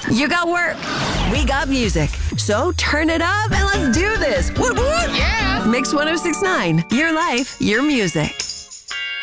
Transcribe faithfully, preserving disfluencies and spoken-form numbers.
You got work. We got music. So turn it up and let's do this. Woot woot! Yeah! Mix one oh six point nine. Your life, your music.